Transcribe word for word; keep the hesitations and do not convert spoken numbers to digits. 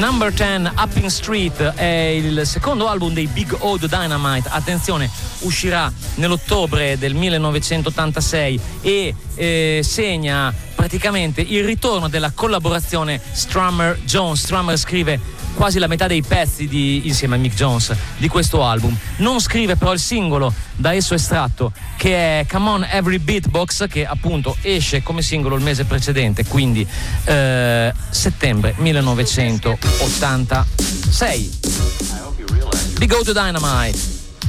Number dieci, Upping Street, è il secondo album dei Big O The Dynamite. Attenzione, uscirà nell'ottobre del millenovecentottantasei e eh, segna praticamente il ritorno della collaborazione Strummer-Jones. Strummer scrive quasi la metà dei pezzi di, insieme a Mick Jones, di questo album. Non scrive però il singolo da esso estratto, che è Come On Every Beatbox, che appunto esce come singolo il mese precedente, quindi eh, settembre millenovecentottantasei. Big O The Dynamite.